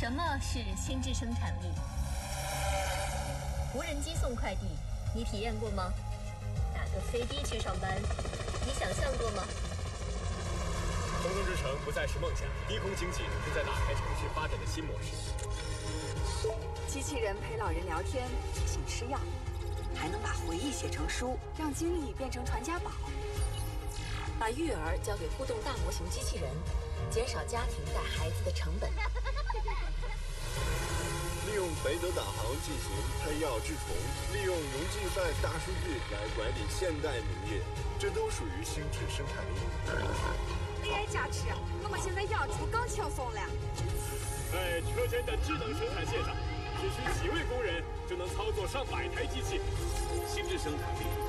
什么是心智生产力？无人机送快递，你体验过吗？打个飞的去上班，你想象过吗？ 空中之城不再是梦想，低空经济正在打开城市发展的新模式。 机器人陪老人聊天，提醒吃药，还能把回忆写成书，让经历变成传家宝。 把育儿交给互动大模型机器人，减少家庭带孩子的成本。 利用北斗导航进行配药治虫，利用云计算大数据来管理现代农业，这都属于心智生产力。 AI 驾驶，我们现在要出更轻松了。 在车间的智能生产线上，只需几位工人就能操作上百台机器，心智生产力